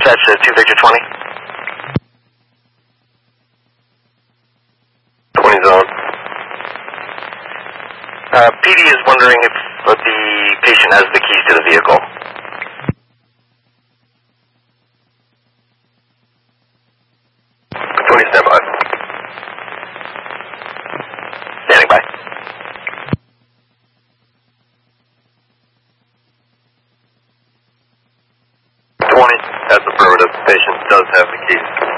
Dispatch 2 Victor 20. 20 zone. PD is wondering if the patient has the keys to the vehicle. 20 standby. Standing by. 20, that's affirmative. Patient does have the keys.